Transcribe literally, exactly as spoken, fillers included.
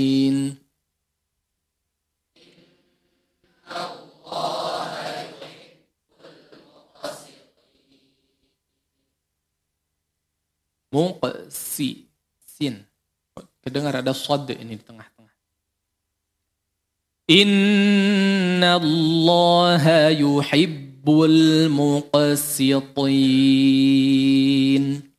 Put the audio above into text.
Muqsitin. Kedengar ada shad ini di tengah-tengah. Inna Allah yuhibbul muqsitin.